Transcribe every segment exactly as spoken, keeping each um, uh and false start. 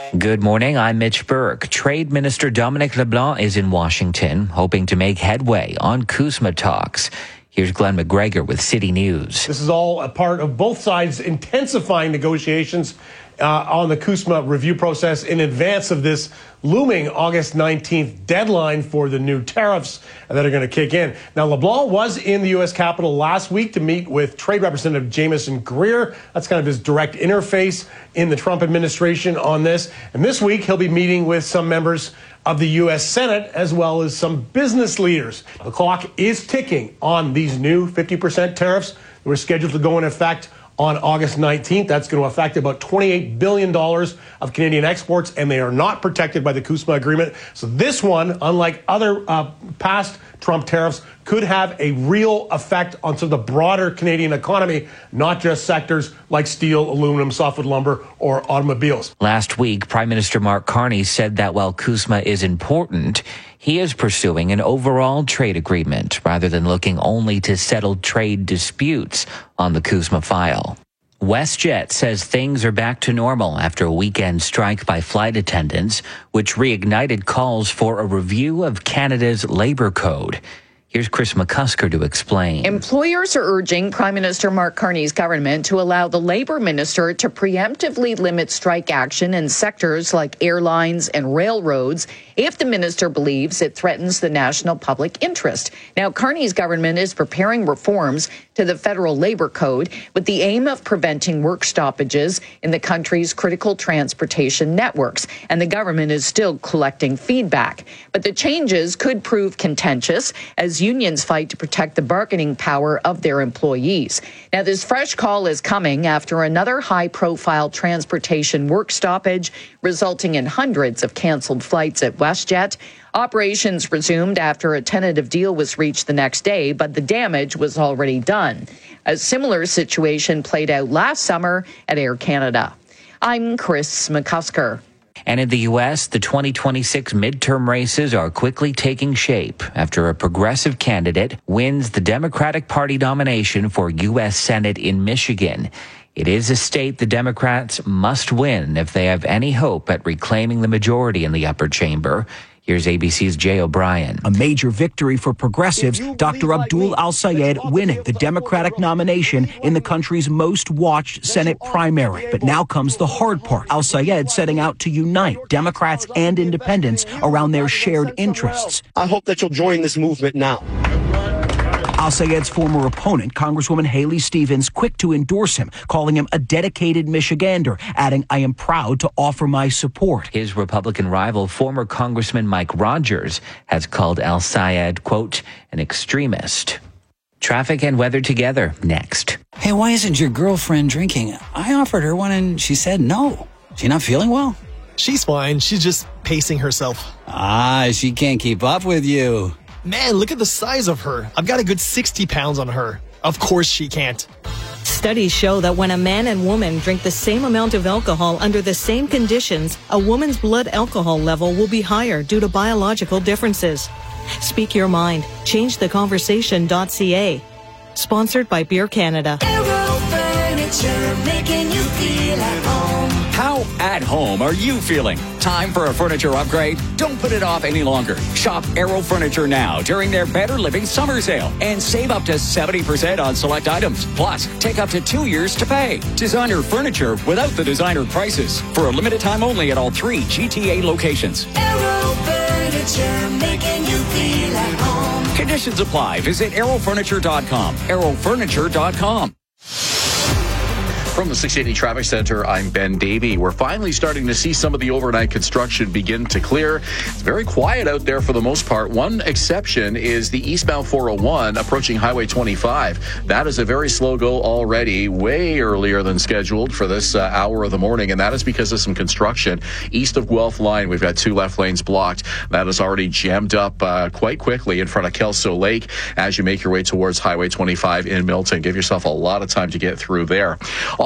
Good morning, I'm Mitch Burke. Trade Minister Dominic LeBlanc is in Washington, hoping to make headway on CUSMA talks. Here's Glenn McGregor with City News. This is all a part of both sides intensifying negotiations uh, on the CUSMA review process in advance of this looming August nineteenth deadline for the new tariffs that are going to kick in. Now, LeBlanc was in the U S Capitol last week to meet with Trade Representative Jamieson Greer. That's kind of his direct interface in the Trump administration on this. And this week, he'll be meeting with some members of the U S Senate, as well as some business leaders. The clock is ticking on these new fifty percent tariffs that were scheduled to go in effect on August nineteenth. That's going to affect about twenty-eight billion dollars of Canadian exports, and they are not protected by the CUSMA agreement. So this one, unlike other uh, past Trump tariffs, could have a real effect on some of the broader Canadian economy, not just sectors like steel, aluminum, softwood lumber, or automobiles. Last week, Prime Minister Mark Carney said that while CUSMA is important, he is pursuing an overall trade agreement rather than looking only to settle trade disputes on the CUSMA file. WestJet says things are back to normal after a weekend strike by flight attendants, which reignited calls for a review of Canada's labor code. Here's Chris McCusker to explain. Employers are urging Prime Minister Mark Carney's government to allow the Labour Minister to preemptively limit strike action in sectors like airlines and railroads if the minister believes it threatens the national public interest. Now, Carney's government is preparing reforms to the federal labor code with the aim of preventing work stoppages in the country's critical transportation networks, and the government is still collecting feedback. But the changes could prove contentious as unions fight to protect the bargaining power of their employees. Now, this fresh call is coming after another high-profile transportation work stoppage, resulting in hundreds of canceled flights at WestJet. Operations resumed after a tentative deal was reached the next day, but the damage was already done. A similar situation played out last summer at Air Canada. I'm Chris McCusker. And in the U S, the twenty twenty-six midterm races are quickly taking shape after a progressive candidate wins the Democratic Party nomination for U S Senate in Michigan. It is a state the Democrats must win if they have any hope at reclaiming the majority in the upper chamber. Here's A B C's Jay O'Brien. A major victory for progressives, Doctor Abdul Al-Sayed winning the Democratic nomination in the country's most watched Senate primary. But now comes the hard part. Al-Sayed setting out to unite Democrats and independents around their shared interests. I hope that you'll join this movement now. Al-Sayed's former opponent, Congresswoman Haley Stevens, quick to endorse him, calling him a dedicated Michigander, adding, "I am proud to offer my support." His Republican rival, former Congressman Mike Rogers, has called Al-Sayed, quote, an extremist. Traffic and weather together next. Hey, why isn't your girlfriend drinking? I offered her one and she said no. She not feeling well? She's fine. She's just pacing herself. Ah, she can't keep up with you. Man, look at the size of her. I've got a good sixty pounds on her. Of course she can't. Studies show that when a man and woman drink the same amount of alcohol under the same conditions, a woman's blood alcohol level will be higher due to biological differences. Speak your mind. change the conversation dot c a. Sponsored by Beer Canada. Aero Furniture, making you feel at home. How at home are you feeling? Time for a furniture upgrade? Don't put it off any longer. Shop Aero Furniture now during their Better Living Summer Sale and save up to seventy percent on select items. Plus, take up to two years to pay. Designer furniture without the designer prices. For a limited time only at all three G T A locations. Aero Furniture, making you feel at home. Conditions apply. Visit aero furniture dot com. aero furniture dot com. From the six eighty Traffic Center, I'm Ben Davey. We're finally starting to see some of the overnight construction begin to clear. It's very quiet out there for the most part. One exception is the eastbound four oh one approaching Highway twenty-five. That is a very slow go already, way earlier than scheduled for this uh, hour of the morning, and that is because of some construction. East of Guelph Line, we've got two left lanes blocked. That is already jammed up uh, quite quickly in front of Kelso Lake as you make your way towards Highway twenty-five in Milton. Give yourself a lot of time to get through there.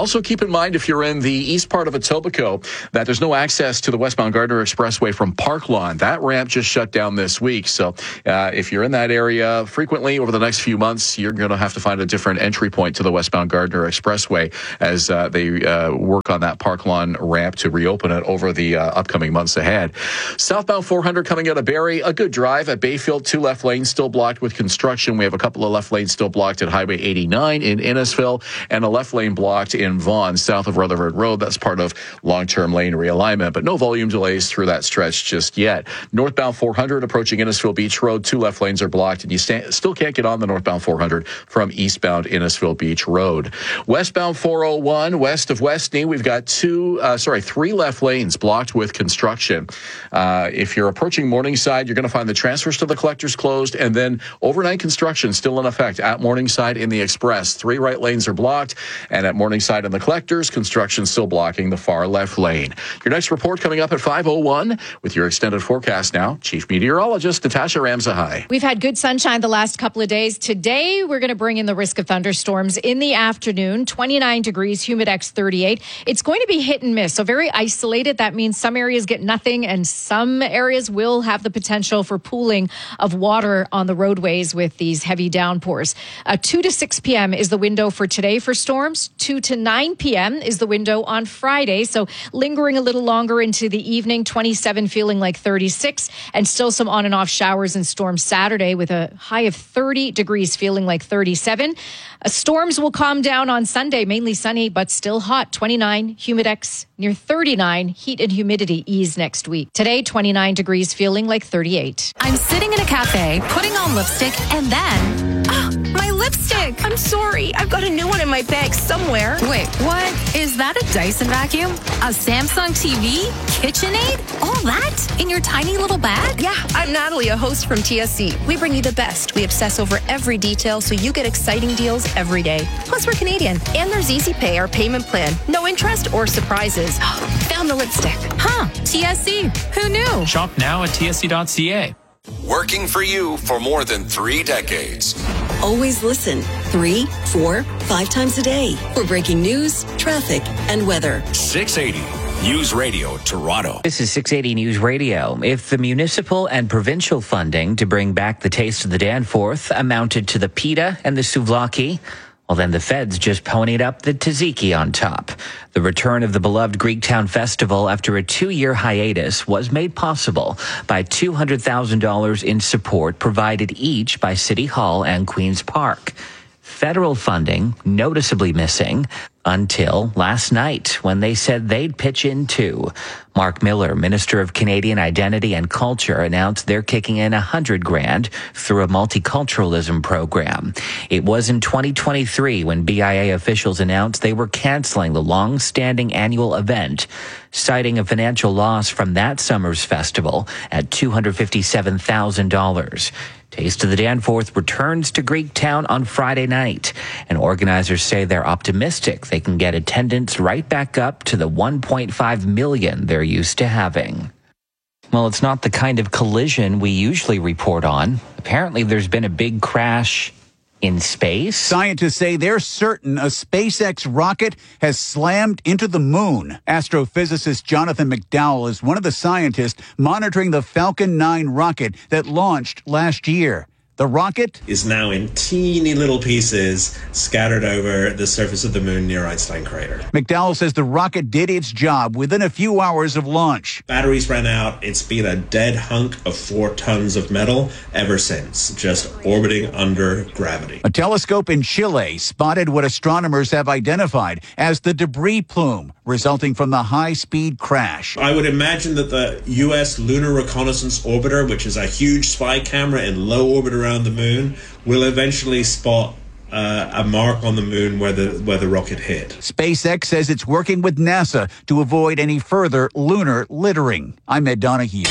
Also, keep in mind, if you're in the east part of Etobicoke, that there's no access to the westbound Gardner Expressway from Park Lawn. That ramp just shut down this week. So uh, if you're in that area frequently over the next few months, you're going to have to find a different entry point to the westbound Gardner Expressway as uh, they uh, work on that Park Lawn ramp to reopen it over the uh, upcoming months ahead. Southbound four hundred coming out of Barrie, a good drive at Bayfield. Two left lanes still blocked with construction. We have a couple of left lanes still blocked at Highway eighty-nine in Innisfil and a left lane blocked in Vaughan, south of Rutherford Road. That's part of long-term lane realignment, but no volume delays through that stretch just yet. Northbound four hundred approaching Innisfil Beach Road. Two left lanes are blocked, and you sta- still can't get on the northbound four hundred from eastbound Innisfil Beach Road. Westbound four oh one, west of Westney, we've got two, uh, sorry, three left lanes blocked with construction. Uh, if you're approaching Morningside, you're going to find the transfers to the collectors closed, and then overnight construction still in effect at Morningside in the Express. Three right lanes are blocked, and at Morningside in the collectors, construction still blocking the far left lane. Your next report coming up at five oh one with your extended forecast now. Chief Meteorologist Natasha Ramzahai. We've had good sunshine the last couple of days. Today, we're going to bring in the risk of thunderstorms in the afternoon. twenty-nine degrees, Humidex thirty-eight. It's going to be hit and miss, so very isolated. That means some areas get nothing, and some areas will have the potential for pooling of water on the roadways with these heavy downpours. Uh, two to six p.m. is the window for today for storms. two to nine p.m. is the window on Friday, so lingering a little longer into the evening. twenty-seven feeling like thirty-six, and still some on and off showers and storms Saturday with a high of thirty degrees feeling like thirty-seven. Uh, storms will calm down on Sunday, mainly sunny but still hot. twenty-nine, Humidex near thirty-nine. Heat and humidity ease next week. Today, twenty-nine degrees feeling like thirty-eight. I'm sitting in a cafe, putting on lipstick, and then... Oh, my lipstick! I'm sorry. I've got a new one in my bag somewhere. Wait, what? Is that a Dyson vacuum? A Samsung T V? KitchenAid? All that? In your tiny little bag? Yeah, I'm Natalie, a host from T S C. We bring you the best. We obsess over every detail so you get exciting deals every day. Plus, we're Canadian. And there's Easy Pay, our payment plan. No interest or surprises. Found the lipstick. Huh, T S C. Who knew? Shop now at T S C dot C A. Working for you for more than three decades. Always listen three, four, five times a day for breaking news, traffic, and weather. six eighty News Radio Toronto. This is six eighty News Radio. If the municipal and provincial funding to bring back the Taste of the Danforth amounted to the pita and the souvlaki, well, then the feds just ponied up the tzatziki on top. The return of the beloved Greektown Festival after a two-year hiatus was made possible by two hundred thousand dollars in support provided each by City Hall and Queen's Park. Federal funding noticeably missing until last night when they said they'd pitch in too. Mark Miller, Minister of Canadian Identity and Culture, announced they're kicking in a hundred grand through a multiculturalism program. It was in twenty twenty-three when B I A officials announced they were canceling the long-standing annual event, citing a financial loss from that summer's festival at two hundred fifty-seven thousand dollars. Taste of the Danforth returns to Greektown on Friday night, and organizers say they're optimistic they can get attendance right back up to the one point five million they're used to having. Well, it's not the kind of collision we usually report on. Apparently, there's been a big crash in space. Scientists say they're certain a SpaceX rocket has slammed into the moon. Astrophysicist Jonathan McDowell is one of the scientists monitoring the Falcon nine rocket that launched last year. The rocket is now in teeny little pieces scattered over the surface of the moon near Einstein crater. McDowell says the rocket did its job within a few hours of launch. Batteries ran out. It's been a dead hunk of four tons of metal ever since, just orbiting under gravity. A telescope in Chile spotted what astronomers have identified as the debris plume resulting from the high-speed crash. I would imagine that the U S Lunar Reconnaissance Orbiter, which is a huge spy camera in low orbit around the moon, will eventually spot uh, a mark on the moon where the where the rocket hit. SpaceX says it's working with NASA to avoid any further lunar littering. I'm Ed Donahue.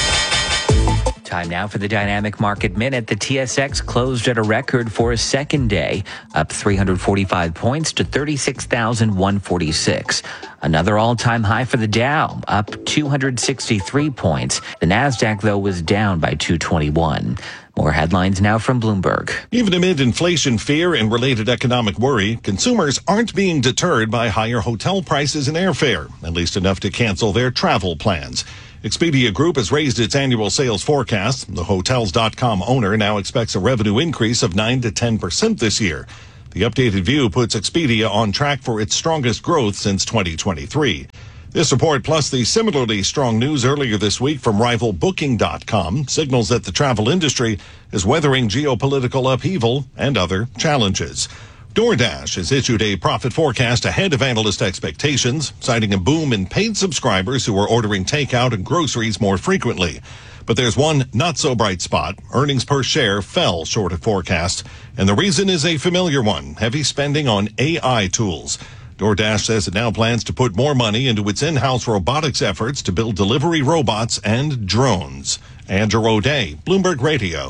Time now for the Dynamic Market Minute. The T S X closed at a record for a second day, up three hundred forty-five points to thirty-six thousand one hundred forty-six. Another all-time high for the Dow, up two hundred sixty-three points. The Nasdaq, though, was down by two hundred twenty-one. More headlines now from Bloomberg. Even amid inflation fear and related economic worry, consumers aren't being deterred by higher hotel prices and airfare, at least enough to cancel their travel plans. Expedia Group has raised its annual sales forecast. The Hotels dot com owner now expects a revenue increase of nine to ten percent this year. The updated view puts Expedia on track for its strongest growth since twenty twenty-three. This report, plus the similarly strong news earlier this week from rival Booking dot com, signals that the travel industry is weathering geopolitical upheaval and other challenges. DoorDash has issued a profit forecast ahead of analyst expectations, citing a boom in paid subscribers who are ordering takeout and groceries more frequently. But there's one not-so-bright spot. Earnings per share fell short of forecast, and the reason is a familiar one, heavy spending on A I tools. DoorDash says it now plans to put more money into its in-house robotics efforts to build delivery robots and drones. Andrew O'Day, Bloomberg Radio.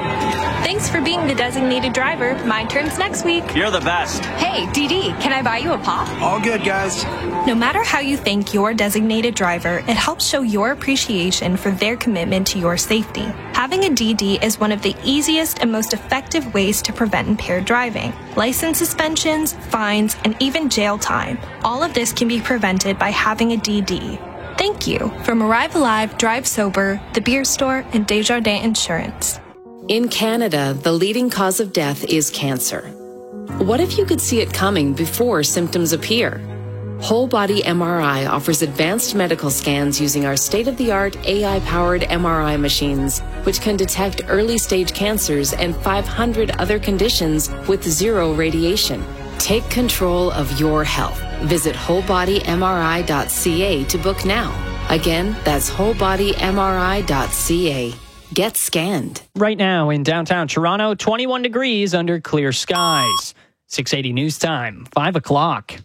Thanks for being the designated driver. My turn's next week. You're the best. Hey, D D, can I buy you a pop? All good, guys. No matter how you thank your designated driver, it helps show your appreciation for their commitment to your safety. Having a D D is one of the easiest and most effective ways to prevent impaired driving. License suspensions, fines, and even jail time. All of this can be prevented by having a D D. Thank you from Arrive Alive, Drive Sober, The Beer Store, and Desjardins Insurance. In Canada, the leading cause of death is cancer. What if you could see it coming before symptoms appear? Whole Body M R I offers advanced medical scans using our state-of-the-art A I-powered M R I machines, which can detect early-stage cancers and five hundred other conditions with zero radiation. Take control of your health. Visit whole body M R I dot C A to book now. Again, that's whole body M R I dot C A. Get scanned. Right now in downtown Toronto, twenty-one degrees under clear skies. six eighty News Time, five o'clock.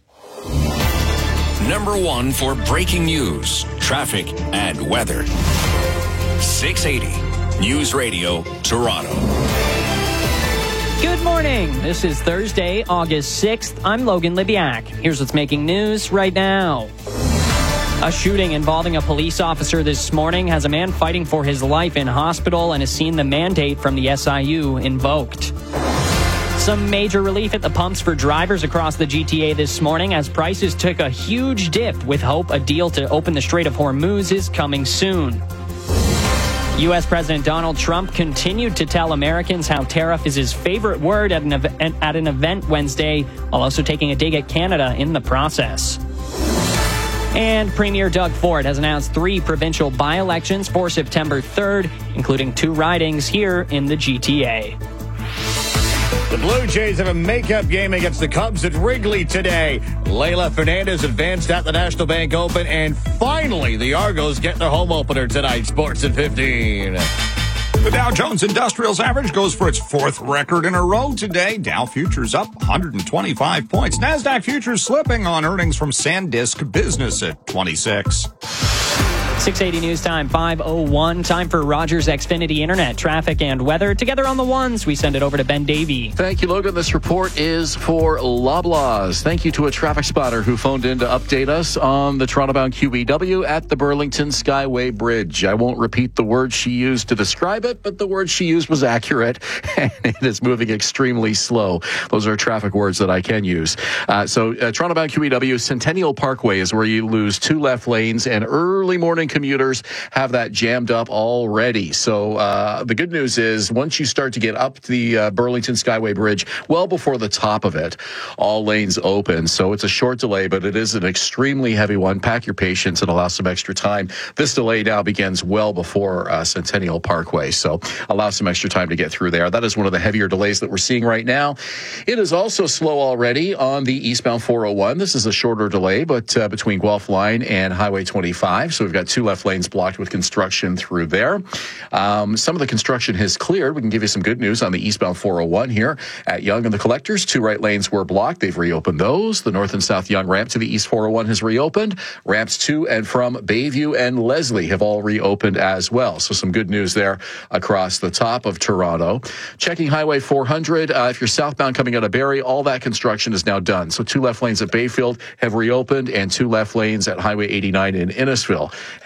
Number one for breaking news, traffic, and weather. six eighty News Radio, Toronto. Good morning. This is Thursday, August sixth. I'm Logan Libyak. Here's what's making news right now. A shooting involving a police officer this morning has a man fighting for his life in hospital and has seen the mandate from the S I U invoked. Some major relief at the pumps for drivers across the G T A this morning as prices took a huge dip, with hope a deal to open the Strait of Hormuz is coming soon. U S President Donald Trump continued to tell Americans how tariff is his favorite word at an, ev- at an event Wednesday, while also taking a dig at Canada in the process. And Premier Doug Ford has announced three provincial by-elections for September third, including two ridings here in the G T A. The Blue Jays have a makeup game against the Cubs at Wrigley today. Leila Fernandez advanced at the National Bank Open, and finally the Argos get their home opener tonight. Sports at fifteen. The Dow Jones Industrials average goes for its fourth record in a row today. Dow futures up one hundred twenty-five points. NASDAQ futures slipping on earnings from SanDisk Business at twenty-six. six eighty News Time, five oh one. Time for Rogers Xfinity Internet, traffic, and weather. Together on the ones, we send it over to Ben Davey. Thank you, Logan. This report is for Loblaws. Thank you to a traffic spotter who phoned in to update us on the Toronto-bound Q E W at the Burlington Skyway Bridge. I won't repeat the words she used to describe it, but the word she used was accurate, and it is moving extremely slow. Those are traffic words that I can use. Uh, so uh, Toronto-bound Q E W, Centennial Parkway is where you lose two left lanes, and early morning commuters have that jammed up already. So uh, the good news is once you start to get up the uh, Burlington Skyway Bridge, well before the top of it, all lanes open. So it's a short delay, but it is an extremely heavy one. Pack your patience and allow some extra time. This delay now begins well before uh, Centennial Parkway. So allow some extra time to get through there. That is one of the heavier delays that we're seeing right now. It is also slow already on the eastbound four oh one. This is a shorter delay, but uh, between Guelph Line and Highway twenty-five. So we've got two left lanes blocked with construction through there. Um, some of the construction has cleared. We can give you some good news on the eastbound four oh one here at Yonge and the Collectors. Two right lanes were blocked. They've reopened those. The north and south Yonge ramp to the east four oh one has reopened. Ramps to and from Bayview and Leslie have all reopened as well. So some good news there across the top of Toronto. Checking Highway four hundred. Uh, if you're southbound coming out of Barrie, all that construction is now done. So two left lanes at Bayfield have reopened, and two left lanes at Highway eighty-nine in Innisfil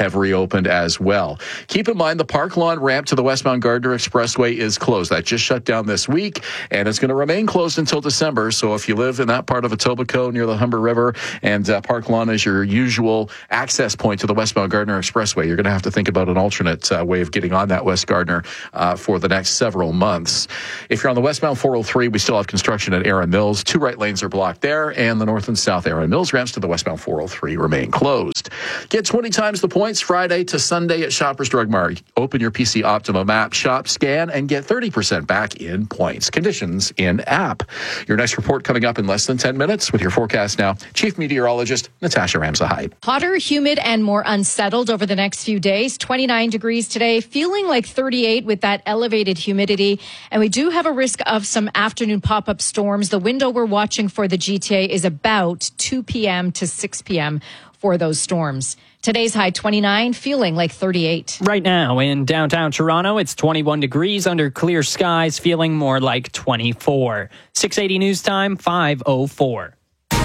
have reopened as well. Keep in mind the Park Lawn ramp to the westbound Gardner Expressway is closed. That just shut down this week, and it's going to remain closed until December. So if you live in that part of Etobicoke near the Humber River and uh, Park Lawn is your usual access point to the westbound Gardner Expressway, you're going to have to think about an alternate uh, way of getting on that West Gardner uh, for the next several months. If you're on the westbound four oh three, we still have construction at Erin Mills. Two right lanes are blocked there, and the north and south Erin Mills ramps to the westbound four oh three remain closed. Get twenty times the points Friday to Sunday at Shoppers Drug Mart. Open your P C Optimum app, shop, scan, and get thirty percent back in points. Conditions in app. Your next report coming up in less than ten minutes with your forecast now. Chief Meteorologist Natasha Ramsahide. Hotter, humid, and more unsettled over the next few days. twenty-nine degrees today, feeling like thirty-eight with that elevated humidity. And we do have a risk of some afternoon pop-up storms. The window we're watching for the G T A is about two p.m. to six p.m. for those storms. Today's high twenty-nine, feeling like thirty-eight. Right now in downtown Toronto, it's twenty-one degrees under clear skies, feeling more like twenty-four. six eighty News Time, five oh four.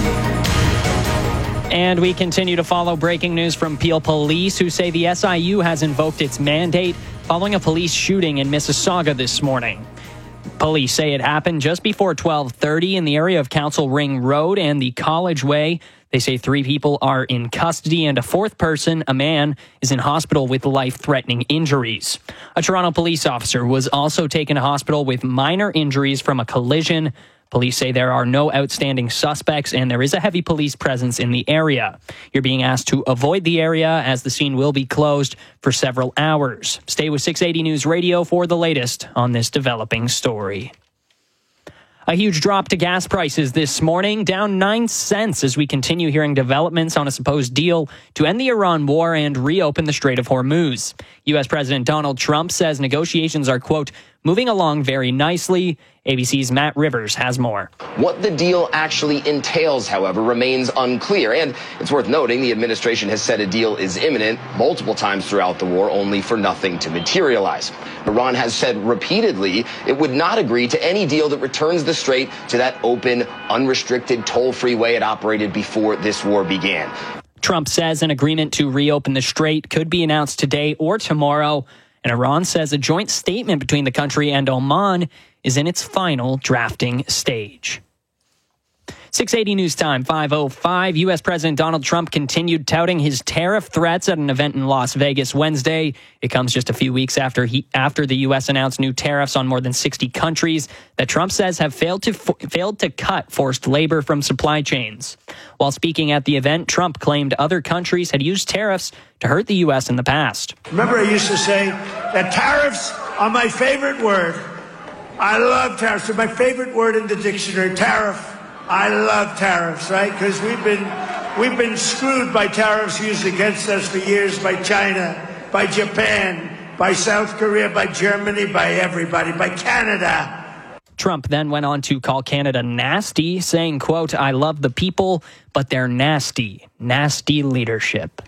And we continue to follow breaking news from Peel Police, who say the S I U has invoked its mandate following a police shooting in Mississauga this morning. Police say it happened just before twelve thirty in the area of Council Ring Road and the College Way. They say three people are in custody and a fourth person, a man, is in hospital with life-threatening injuries. A Toronto police officer was also taken to hospital with minor injuries from a collision. Police say there are no outstanding suspects and there is a heavy police presence in the area. You're being asked to avoid the area as the scene will be closed for several hours. Stay with six eighty News Radio for the latest on this developing story. A huge drop to gas prices this morning, down nine cents as we continue hearing developments on a supposed deal to end the Iran war and reopen the Strait of Hormuz. U S President Donald Trump says negotiations are, quote, moving along very nicely. A B C's Matt Rivers has more. What the deal actually entails, however, remains unclear. And it's worth noting the administration has said a deal is imminent multiple times throughout the war, only for nothing to materialize. Iran has said repeatedly it would not agree to any deal that returns the Strait to that open, unrestricted, toll-free way it operated before this war began. Trump says an agreement to reopen the Strait could be announced today or tomorrow. And Iran says a joint statement between the country and Oman is in its final drafting stage. six eighty News Time, five oh five. U S President Donald Trump continued touting his tariff threats at an event in Las Vegas Wednesday. It comes just a few weeks after he after the U S announced new tariffs on more than sixty countries that Trump says have failed to failed to cut forced labor from supply chains. While speaking at the event, Trump claimed other countries had used tariffs to hurt the U S in the past. Remember, I used to say that tariffs are my favorite word. I love tariffs. They're my favorite word in the dictionary, tariff. I love tariffs, right? Because we've been we've been screwed by tariffs used against us for years by China, by Japan, by South Korea, by Germany, by everybody, by Canada. Trump then went on to call Canada nasty, saying, quote, I love the people, but they're nasty. Nasty leadership.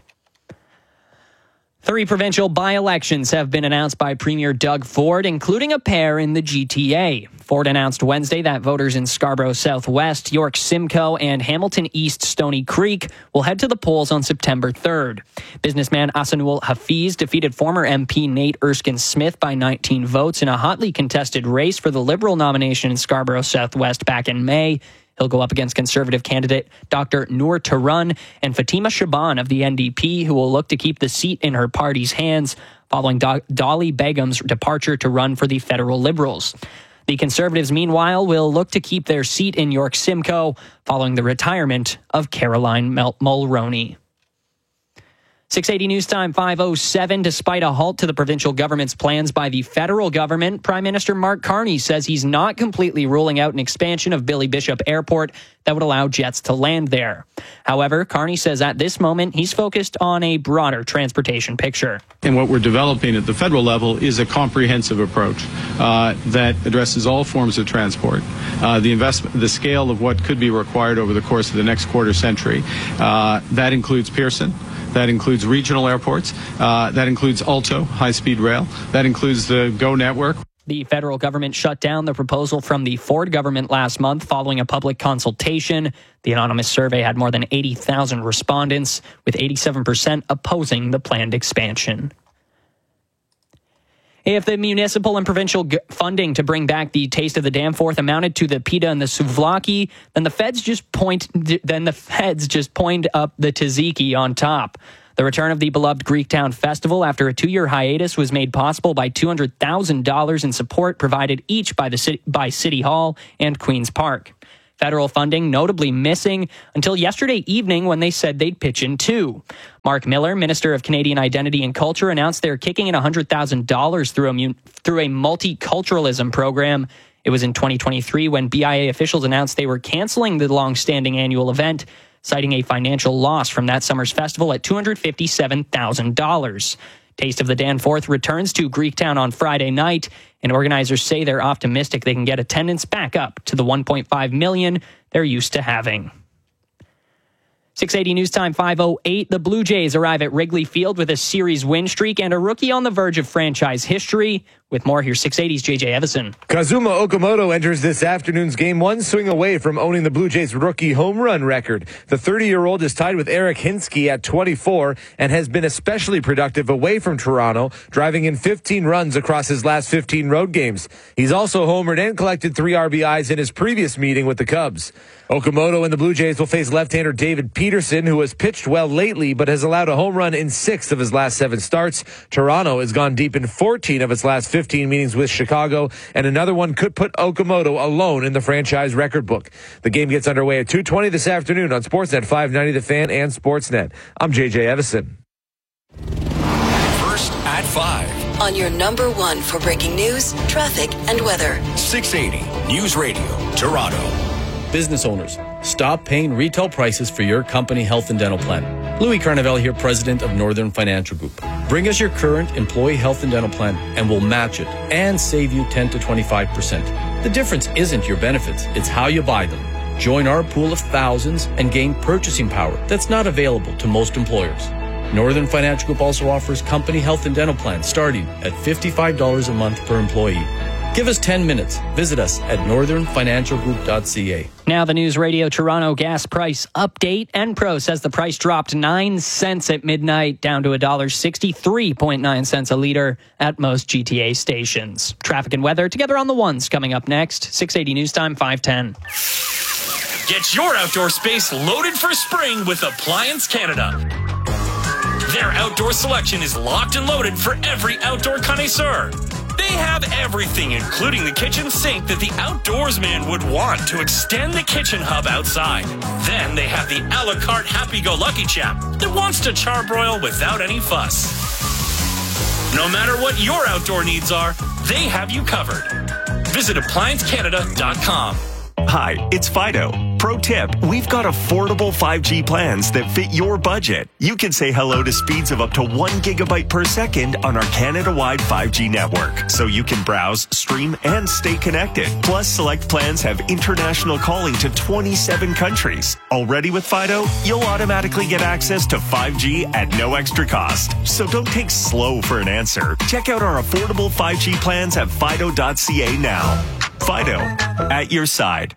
Three provincial by-elections have been announced by Premier Doug Ford, including a pair in the G T A. Ford announced Wednesday that voters in Scarborough Southwest, York Simcoe, and Hamilton East Stony Creek will head to the polls on September third. Businessman Ahsanul Hafiz defeated former M P Nate Erskine-Smith by nineteen votes in a hotly contested race for the Liberal nomination in Scarborough Southwest back in May. He'll go up against Conservative candidate Doctor Noor Tarun and Fatima Shaban of the N D P, who will look to keep the seat in her party's hands following Do- Dolly Begum's departure to run for the federal Liberals. The Conservatives, meanwhile, will look to keep their seat in York Simcoe following the retirement of Caroline Mul- Mulroney. six eighty News Time, five oh seven. Despite a halt to the provincial government's plans by the federal government, Prime Minister Mark Carney says he's not completely ruling out an expansion of Billy Bishop Airport that would allow jets to land there. However, Carney says at this moment he's focused on a broader transportation picture. And what we're developing at the federal level is a comprehensive approach uh, that addresses all forms of transport. Uh, the investment, the scale of what could be required over the course of the next quarter century. Uh, that includes Pearson. That includes regional airports. Uh, that includes Alto, high-speed rail. That includes the GO network. The federal government shut down the proposal from the Ford government last month following a public consultation. The anonymous survey had more than eighty thousand respondents, with eighty-seven percent opposing the planned expansion. If the municipal and provincial g- funding to bring back the Taste of the Danforth amounted to the pita and the souvlaki, then the feds just point then the feds just point up the tzatziki on top. The return of the beloved Greektown Festival after a two-year hiatus was made possible by two hundred thousand dollars in support provided each by the city, by City Hall and Queen's Park. Federal funding notably missing until yesterday evening when they said they'd pitch in too. Mark Miller, Minister of Canadian Identity and Culture, announced they're kicking in one hundred thousand dollars through a, through a multiculturalism program. It was in twenty twenty-three when B I A officials announced they were canceling the long-standing annual event, citing a financial loss from that summer's festival at two hundred fifty-seven thousand dollars. Taste of the Danforth returns to Greektown on Friday night, and organizers say they're optimistic they can get attendance back up to the one point five million they're used to having. six eighty News Time five oh eight. The Blue Jays arrive at Wrigley Field with a series win streak and a rookie on the verge of franchise history. With more, here's six eighty's J J Evison. Kazuma Okamoto enters this afternoon's game one swing away from owning the Blue Jays' rookie home run record. The thirty-year-old is tied with Eric Hinsky at twenty-four and has been especially productive away from Toronto, driving in fifteen runs across his last fifteen road games. He's also homered and collected three R B Is in his previous meeting with the Cubs. Okamoto and the Blue Jays will face left-hander David Peterson, who has pitched well lately but has allowed a home run in six of his last seven starts. Toronto has gone deep in fourteen of its last fifteen meetings with Chicago, and another one could put Okamoto alone in the franchise record book. The game gets underway at two twenty this afternoon on Sportsnet five ninety The Fan and Sportsnet. I'm J J Evison. First at five. On your number one for breaking news, traffic, and weather. six eighty News Radio, Toronto. Business owners, stop paying retail prices for your company health and dental plan. Louis Carnevale here, president of Northern Financial Group. Bring us your current employee health and dental plan and we'll match it and save you ten to twenty-five percent. The difference isn't your benefits, it's how you buy them. Join our pool of thousands and gain purchasing power that's not available to most employers. Northern Financial Group also offers company health and dental plans starting at fifty-five dollars a month per employee. Give us ten minutes. Visit us at northern financial group dot c a. Now the News Radio Toronto gas price update. Enpro says the price dropped nine cents at midnight, down to one dollar sixty-three point nine cents a litre at most G T A stations. Traffic and weather together on the ones coming up next. six eighty News Time, five ten. Get your outdoor space loaded for spring with Appliance Canada. Their outdoor selection is locked and loaded for every outdoor connoisseur. They have everything, including the kitchen sink that the outdoorsman would want to extend the kitchen hub outside. Then they have the a la carte happy-go-lucky chap that wants to charbroil without any fuss. No matter what your outdoor needs are, they have you covered. Visit appliance canada dot com. Hi, it's Fido. Pro tip, we've got affordable five G plans that fit your budget. You can say hello to speeds of up to one gigabyte per second on our Canada-wide five G network, so you can browse, stream, and stay connected. Plus, select plans have international calling to twenty-seven countries. Already with Fido, you'll automatically get access to five G at no extra cost. So don't take slow for an answer. Check out our affordable five G plans at fido dot c a now. Fido, at your side.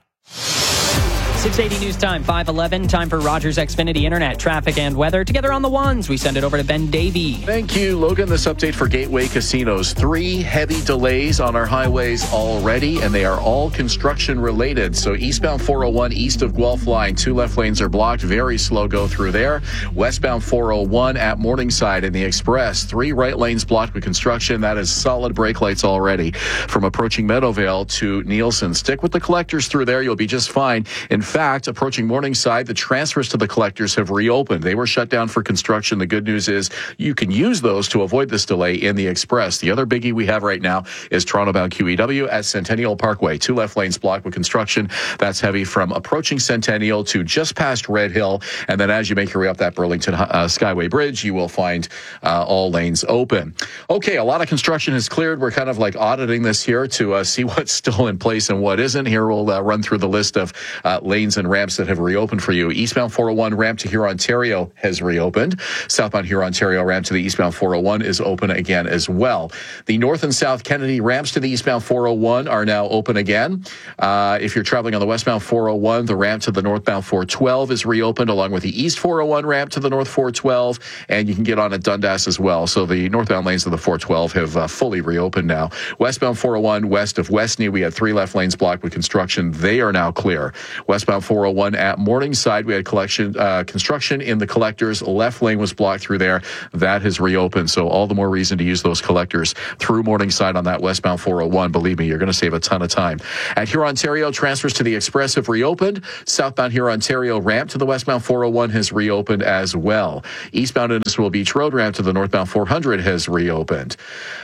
six eighty News Time, five eleven. Time for Rogers Xfinity Internet traffic and weather. Together on the ones, we send it over to Ben Davey. Thank you, Logan. This update for Gateway Casinos. Three heavy delays on our highways already, and they are all construction related. So eastbound four oh one east of Guelph Line, two left lanes are blocked. Very slow go through there. Westbound four oh one at Morningside in the Express, three right lanes blocked with construction. That is solid brake lights already. From approaching Meadowvale to Nielsen. Stick with the collectors through there. You'll be just fine. In fact, approaching Morningside, the transfers to the collectors have reopened. They were shut down for construction. The good news is you can use those to avoid this delay in the Express. The other biggie we have right now is Toronto-bound Q E W at Centennial Parkway. Two left lanes blocked with construction. That's heavy from approaching Centennial to just past Red Hill. And then as you make your way up that Burlington uh, Skyway Bridge, you will find uh, all lanes open. Okay, a lot of construction is cleared. We're kind of like auditing this here to uh, see what's still in place and what isn't. Here we'll uh, run through the list of uh, lane lanes and ramps that have reopened for you. Eastbound four oh one ramp to Huron, Ontario has reopened. Southbound Huron, Ontario ramp to the eastbound four oh one is open again as well. The North and South Kennedy ramps to the eastbound four oh one are now open again. Uh, if you're traveling on the westbound four oh one, the ramp to the northbound four twelve is reopened, along with the east four oh one ramp to the north four twelve, and you can get on at Dundas as well. So the northbound lanes of the four twelve have uh, fully reopened now. Westbound four oh one west of Westney, we had three left lanes blocked with construction. They are now clear. Westbound four oh one at Morningside, we had collection uh, construction in the collectors. Left lane was blocked through there. That has reopened, so all the more reason to use those collectors through Morningside on that westbound four oh one. Believe me, you're going to save a ton of time. At Huron, Ontario, transfers to the Express have reopened. Southbound Huron, Ontario ramp to the westbound four oh one has reopened as well. Eastbound Industrial Beach Road ramp to the northbound four hundred has reopened.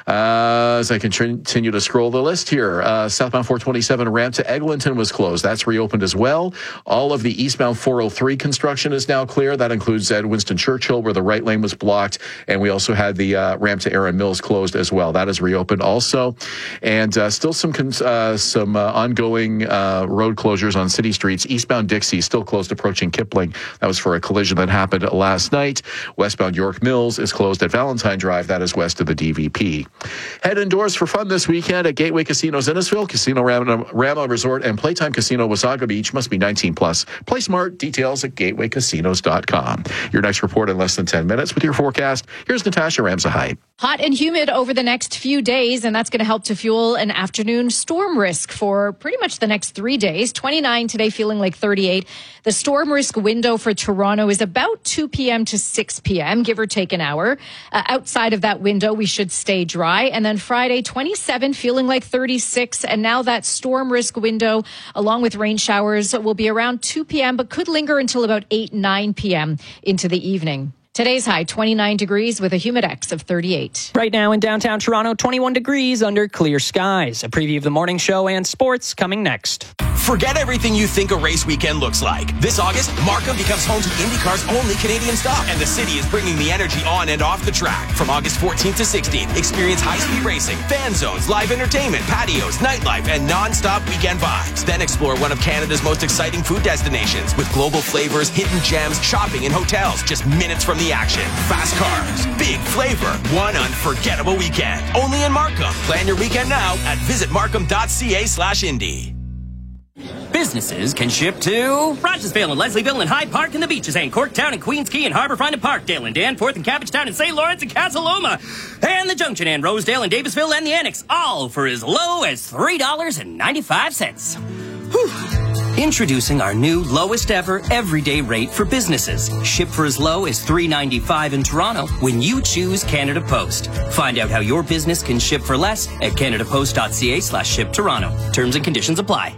Uh, as I continue to scroll the list here, uh, southbound four twenty-seven ramp to Eglinton was closed. That's reopened as well. All of the eastbound four oh three construction is now clear. That includes at Winston Churchill, where the right lane was blocked, and we also had the uh, ramp to Erin Mills closed as well. That is reopened also, and uh, still some uh, some uh, ongoing uh, road closures on city streets. Eastbound Dixie still closed approaching Kipling. That was for a collision that happened last night. Westbound York Mills is closed at Valentine Drive. That is west of the D V P. Head indoors for fun this weekend at Gateway Casinos Innisfil, Casino Rama, Rama Resort, and Playtime Casino Wasaga Beach. Must be nineteen plus. Play smart. Details at gateway casinos dot com. Your next report in less than ten minutes with your forecast. Here's Natasha Ramsahite. Hot and humid over the next few days, and that's going to help to fuel an afternoon storm risk for pretty much the next three days. twenty-nine today, feeling like thirty-eight. The storm risk window for Toronto is about two p.m. to six p.m., give or take an hour. Uh, outside of that window, we should stay dry. And then Friday, twenty-seven, feeling like thirty-six. And now that storm risk window, along with rain showers, will be around two p.m., but could linger until about eight, nine p.m. into the evening. Today's high, twenty-nine degrees with a humidex of thirty-eight. Right now in downtown Toronto, twenty-one degrees under clear skies. A preview of the morning show and sports coming next. Forget everything you think a race weekend looks like. This August, Markham becomes home to IndyCar's only Canadian stop, and the city is bringing the energy on and off the track. From August fourteenth to sixteenth, experience high-speed racing, fan zones, live entertainment, patios, nightlife, and non-stop weekend vibes. Then explore one of Canada's most exciting food destinations with global flavors, hidden gems, shopping, and hotels just minutes from the action. Fast cars, big flavor, one unforgettable weekend. Only in Markham. Plan your weekend now at visit markham dot c a slash indy. Businesses can ship to Rogersville and Leslieville and Hyde Park and the Beaches and Corktown and Queens Quay and Harbourfront and Parkdale and Danforth and Cabbagetown and Saint Lawrence and Casa Loma and the Junction and Rosedale and Davisville and the Annex, all for as low as three dollars and ninety-five cents. Whew. Introducing our new lowest ever everyday rate for businesses. Ship for as low as three dollars and ninety-five cents in Toronto when you choose Canada Post. Find out how your business can ship for less at canada post dot c a slash ship Toronto. Terms and conditions apply.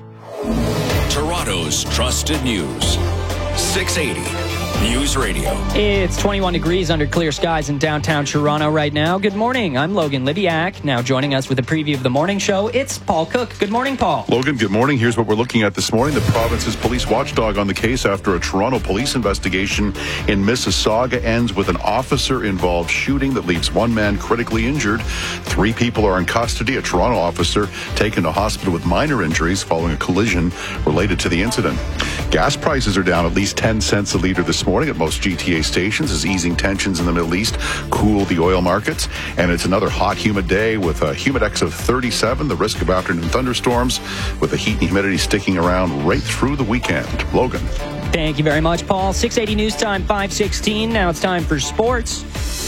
Toronto's trusted news. six eighty News Radio. It's twenty-one degrees under clear skies in downtown Toronto right now. Good morning. I'm Logan Libiak. Now joining us with a preview of the morning show, it's Paul Cook. Good morning, Paul. Logan, good morning. Here's what we're looking at this morning. The province's police watchdog on the case after a Toronto police investigation in Mississauga ends with an officer-involved shooting that leaves one man critically injured. Three people are in custody. A Toronto officer taken to hospital with minor injuries following a collision related to the incident. Gas prices are down at least ten cents a litre this morning at most G T A stations as easing tensions in the Middle East cool the oil markets. And it's another hot, humid day with a humidex of thirty-seven, the risk of afternoon thunderstorms with the heat and humidity sticking around right through the weekend. Logan. Thank you very much, Paul. six eighty News Time, five sixteen. Now it's time for sports.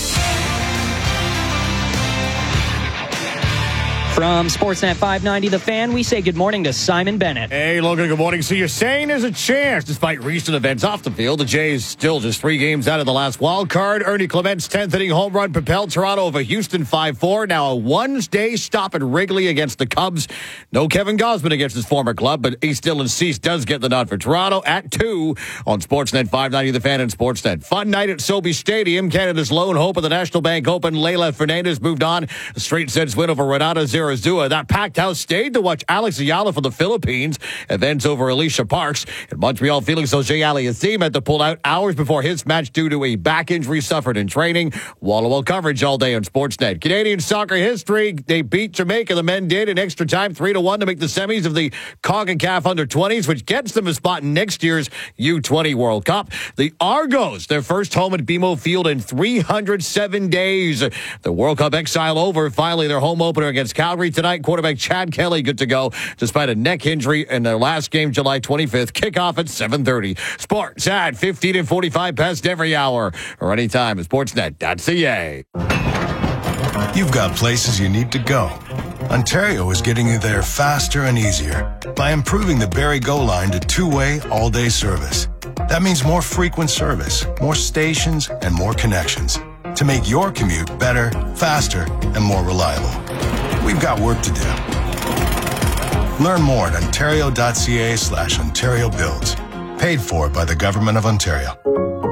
From Sportsnet five ninety, The Fan, we say good morning to Simon Bennett. Hey, Logan, good morning. So you're saying there's a chance, despite recent events off the field, the Jays still just three games out of the last wild card. Ernie Clement's tenth inning home run propelled Toronto over Houston five four. Now a one-day stop at Wrigley against the Cubs. No Kevin Gausman against his former club, but East Dylan Cease does get the nod for Toronto at two on Sportsnet five ninety, The Fan and Sportsnet. Fun night at Sobeys Stadium. Canada's lone hope of the National Bank Open, Leila Fernandez, moved on. A straight sets win over Renata Zero. Arizua. That packed house stayed to watch Alex Ayala from the Philippines advance over Alicia Parks. In Montreal, Felix Auger-Aliassime had to pull out hours before his match due to a back injury suffered in training. Wall-to-wall coverage all day on Sportsnet. Canadian soccer history, they beat Jamaica. The men did in extra time, three to one to make the semis of the CONCACAF under twenties, which gets them a spot in next year's U twenty World Cup. The Argos, their first home at B M O Field in three hundred seven days. The World Cup exile over. Finally, their home opener against Calgary tonight. Quarterback Chad Kelly good to go despite a neck injury in their last game, July twenty-fifth. Kickoff at seven thirty. Sports at fifteen and forty-five past every hour or anytime at sportsnet dot c a. You've got places you need to go. Ontario is getting you there faster and easier by improving the Barrie Go line to two-way all-day service. That means more frequent service, more stations, and more connections to make your commute better, faster, and more reliable. We've got work to do. Learn more at ontario dot c a slash Ontario Builds. Paid for by the Government of Ontario.